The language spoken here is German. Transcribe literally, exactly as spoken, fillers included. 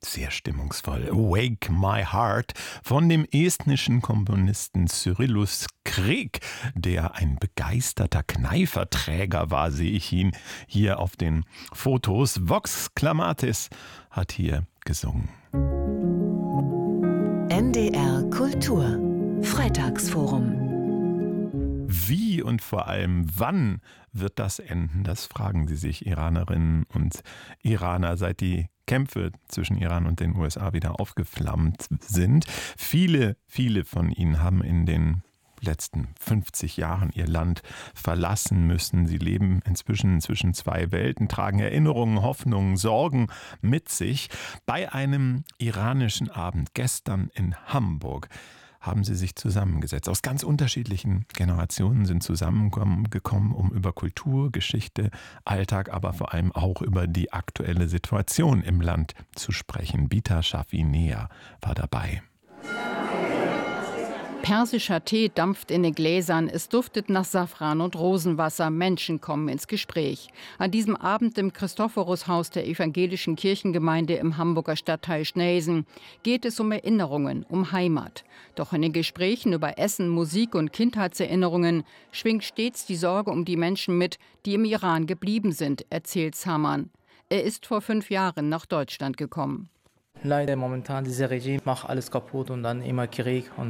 Sehr stimmungsvoll. Wake My Heart von dem estnischen Komponisten Cyrillus Krek, der ein begeisterter Kneiferträger war, sehe ich ihn hier auf den Fotos. Vox Clamatis hat hier gesungen. N D R Kultur Freitagsforum. Wie und vor allem wann wird das enden? Das fragen sie sich, Iranerinnen und Iraner, seit die Kämpfe zwischen Iran und den U S A wieder aufgeflammt sind. Viele, viele von ihnen haben in den letzten fünfzig Jahren ihr Land verlassen müssen. Sie leben inzwischen zwischen zwei Welten, tragen Erinnerungen, Hoffnungen, Sorgen mit sich. Bei einem iranischen Abend gestern in Hamburg haben sie sich zusammengesetzt. Aus ganz unterschiedlichen Generationen sind zusammengekommen, um über Kultur, Geschichte, Alltag, aber vor allem auch über die aktuelle Situation im Land zu sprechen. Bita Shafi-Ner war dabei. Persischer Tee dampft in den Gläsern, es duftet nach Safran und Rosenwasser, Menschen kommen ins Gespräch. An diesem Abend im Christophorushaus der evangelischen Kirchengemeinde im Hamburger Stadtteil Schnelsen geht es um Erinnerungen, um Heimat. Doch in den Gesprächen über Essen, Musik und Kindheitserinnerungen schwingt stets die Sorge um die Menschen mit, die im Iran geblieben sind, erzählt Saman. Er ist vor fünf Jahren nach Deutschland gekommen. Leider momentan, dieses Regime macht alles kaputt und dann immer Krieg. Und